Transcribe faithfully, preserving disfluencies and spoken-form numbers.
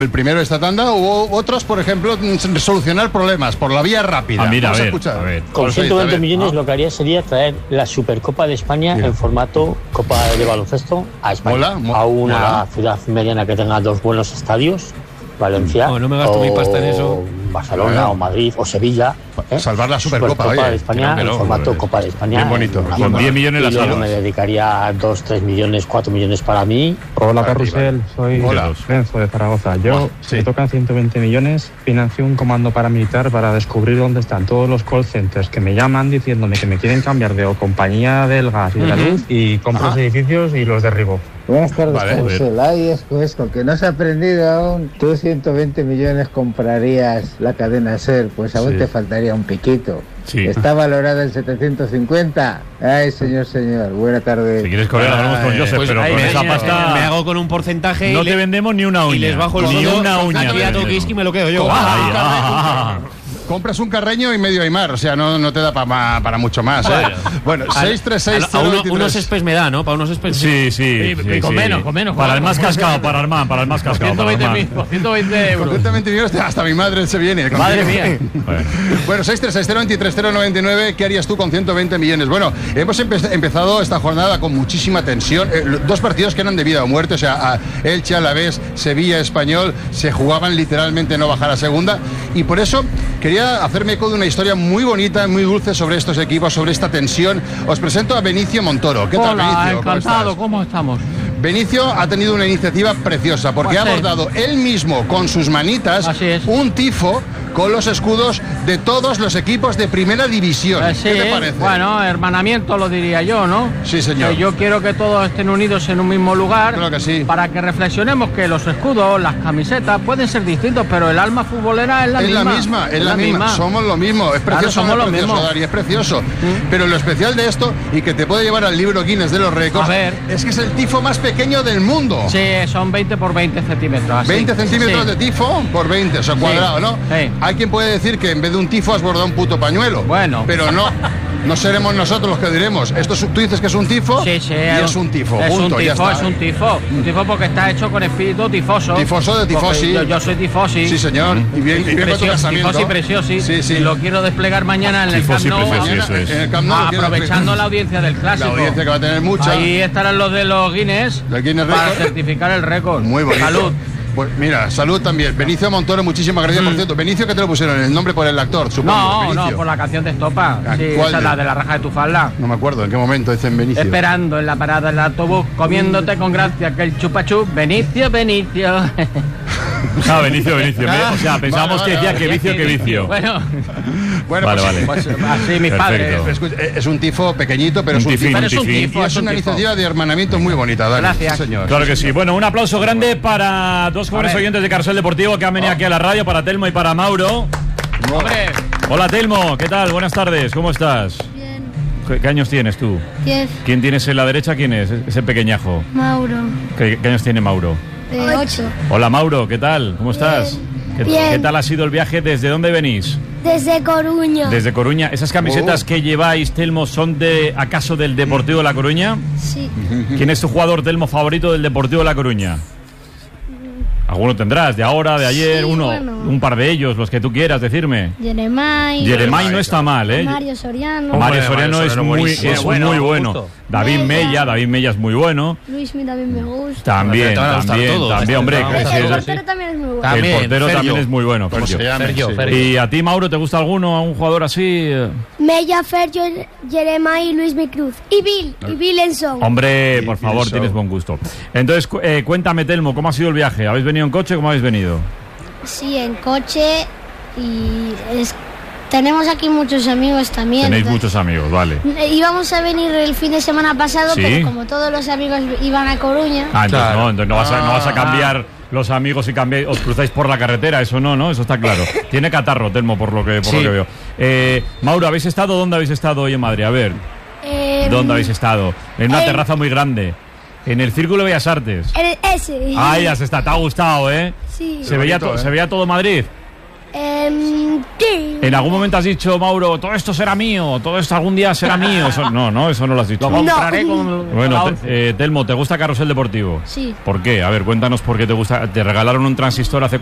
El primero de esta tanda, hubo otros, por ejemplo, solucionar problemas por la vía rápida. Ah, mira, Vamos a a, ver, escuchar. a ver. Con ciento veinte millones lo que haría sería traer la Supercopa de España Mira. en formato Copa de Baloncesto a España. Mola, mo- a una mola. ciudad mediana que tenga dos buenos estadios, Valencia, No, no me gasto o mi pasta en eso. Barcelona, Claro. o Madrid, o Sevilla. ¿eh? Salvar la Supercopa, oye. de España Creo que en no, formato joder. Copa de España. Bien bonito. en una Con zona. diez millones y las luego salvas. me dedicaría dos, tres millones, cuatro millones para mí. Hola, Arriba. Carrusel, soy Hola. Renzo de Zaragoza. Yo, Sí. si me tocan ciento veinte millones, financio un comando paramilitar para descubrir dónde están todos los call centers que me llaman diciéndome que me quieren cambiar de o compañía del gas y de la luz y compro los edificios y los derribo. Buenas tardes, Vale, Carusel. Ay, Esco, Esco, que no se ha aprendido aún. Tú ciento veinte millones comprarías la cadena SER, pues aún Sí. te faltaría un piquito. Sí. Está valorada en setecientos cincuenta. Ay, señor, señor. Buena tarde. Si quieres correr, hablamos con Ay, Joseph, Pues pero ahí con me, esa me- pasta me hago con un porcentaje no y, te le- vendemos ni una uña. y les bajo el Ni sueldo. una uña. Y a Tokiski me lo quedo yo. Con- Ay, Ah, ah. Compras un Carreño y medio Aymar, o sea, no, no te da pa- para mucho más. ¿eh? Bueno, A- seis tres seis a- a cero uno- veintitrés. unos espes me da, ¿no? Para unos espes. Sí, sí. Y- sí, y con sí. menos, con menos. Para el con- más cascado, para Armán, para el más cascado. ciento Para veinte Armán. mil, por ciento veinte euros. Completamente millones, hasta mi madre se viene. Madre mía. Bueno. Bueno, seis tres seis cero veintitrés cero noventa y nueve, ¿qué harías tú con ciento veinte millones? Bueno, hemos empe- empezado esta jornada con muchísima tensión. Eh, lo- dos partidos que eran de vida o muerte, o sea, a Elche, Alavés, Sevilla, Español, se jugaban literalmente no bajar a segunda. Y por eso quería hacerme eco de una historia muy bonita, muy dulce sobre estos equipos, sobre esta tensión. Os presento a Benicio Montoro. ¿Qué tal, Hola, Benicio? ¿Cómo encantado, estás? ¿cómo estamos? Benicio ha tenido una iniciativa preciosa porque Pues ha sí. bordado él mismo con sus manitas Así es. un tifo con los escudos de todos los equipos de primera división. Eh, sí, ¿Qué te parece? bueno, hermanamiento lo diría yo, ¿no? Sí, señor. Eh, yo quiero que todos estén unidos en un mismo lugar. Creo que sí. Para que reflexionemos que los escudos, las camisetas pueden ser distintos, pero el alma futbolera es la es misma. la misma, es la misma. Somos lo mismo. Es Claro, precioso, somos no es lo precioso, mismo. Dari, es precioso. Pero lo especial de esto, y que te puede llevar al libro Guinness de los récords, A ver. es que es el tifo más pequeño del mundo. Sí, son veinte por veinte centímetros. así. veinte centímetros Sí. de tifo por veinte, o sea, cuadrado, ¿no? Sí. Hay quien puede decir que en vez de un tifo has bordado un puto pañuelo. Bueno. Pero no, no seremos nosotros los que diremos. Esto es- tú dices que es un tifo Sí, sí, y es un tifo, Es punto, un ya tifo, está. es un tifo. Un tifo porque está hecho con espíritu tifoso. Tifoso de Porque tifosi. Yo, yo soy tifosi. Sí, señor. Y bien, y bien con tu Precioso, casamiento. tifosi preciosi. Sí, sí. Y lo quiero desplegar mañana en el Camp Tifosi Nou. preciosi, mañana, eso es. En el Camp Nou lo quieres aprovechando explicar. la audiencia del La clásico. audiencia que va a tener mucha. Ahí estarán los de los Guinness Del Guinness para Record. certificar el récord. Muy bonito. Salud. Pues mira, salud también. Benicio Montoro, muchísimas gracias. Por cierto, Benicio, ¿qué te lo pusieron? ¿El nombre por el actor, supongo? No, Benicio. no, por la canción de Estopa. ¿A Sí, cuál esa es de- la de la raja de tu falda. No me acuerdo en qué momento dicen Benicio. Esperando en la parada del autobús, comiéndote con gracia que el chupachup. Benicio, Benicio. Ah, Benicio, Benicio. Me- O sea, pensábamos Vale, que decía vale, que vicio, que vicio. Bueno, Bueno, Vale, pues, vale. pues, así mis Perfecto. padres. escucha, es un tifo pequeñito, pero Un es un tifín, tifo. un Pero es un tifín. tifo, Y es es un una tifo. iniciativa de hermanamiento muy bonita, Dani. Gracias. Sí, señor. Claro que sí. Bueno, un aplauso grande para dos jóvenes A ver. oyentes de Carrusel Deportivo que han venido aquí a la radio, para Telmo y para Mauro. Hombre, Hola, Telmo. ¿Qué tal? Buenas tardes. ¿Cómo estás? Bien, ¿Qué, qué años tienes tú? diez, ¿Quién tienes en la derecha? ¿Quién es? Ese pequeñajo. Mauro, ¿Qué, qué años tiene Mauro? eh, ocho. Hola, Mauro. ¿Qué tal? ¿Cómo estás? ¿Qué, Bien. qué tal ha sido el viaje? ¿Desde dónde venís? Desde Coruña. Desde Coruña. ¿Esas camisetas Oh. que lleváis, Telmo, son de acaso del Deportivo de La Coruña? Sí, ¿Quién es tu jugador, Telmo, favorito del Deportivo de La Coruña? Alguno tendrás, de ahora, de ayer, Sí, uno, bueno. un par de ellos, los que tú quieras decirme. Jeremai, Jeremai no está mal, ¿eh? Mario Soriano, Mario Hombre, Soriano Mario es Soriano muy, buenísimo. es Bueno, muy justo. bueno. David Mella. Mella, David Mella es muy bueno. Luismi también me gusta. También, Te van a gustar también, todos. también, hombre. Vamos que El, es a que el ver, es- portero también es muy bueno. También, el portero Fergio. también es muy bueno, ¿Cómo se Fergio. llama? Fergio, Sí. Fergio. ¿Y a ti, Mauro, te gusta alguno, a un jugador así? Mella, Fergio, Jeremai y Luismi Cruz. Y Bill, y Bill Enson. Hombre, por Y- y favor, eso. tienes buen gusto. Entonces, cu- eh, cuéntame, Telmo, ¿cómo ha sido el viaje? ¿Habéis venido en coche? ¿Cómo habéis venido? Sí, en coche y es- tenemos aquí muchos amigos también. Tenéis entonces- muchos amigos, vale. Eh, Íbamos a venir el fin de semana pasado, ¿Sí? pero como todos los amigos iban a Coruña, Ah, entonces Claro. no, entonces no vas a, no vas a cambiar los amigos y cambiáis, os cruzáis por la carretera, eso no, ¿no? Eso está claro. Tiene catarro, Telmo, por lo que, por Sí. lo que veo. Eh, Mauro, ¿habéis estado? ¿Dónde habéis estado hoy en Madrid? A ver, eh, ¿dónde habéis estado? En una en- terraza muy grande. En el Círculo Bellas Artes. el- ese. Ay, has estado, te ha gustado, ¿eh? Sí. Se veía, bonito, to- ¿eh? se veía todo Madrid. Eh, Em, sí. ¿En algún momento has dicho, Mauro, todo esto será mío, todo esto algún día será mío? Eso, no, no, eso no lo has dicho. Lo compraré con la Bueno, te- once. eh, Telmo, ¿te gusta Carrusel Deportivo? Sí. ¿Por qué? A ver, cuéntanos por qué te gusta. ¿Te regalaron un transistor hace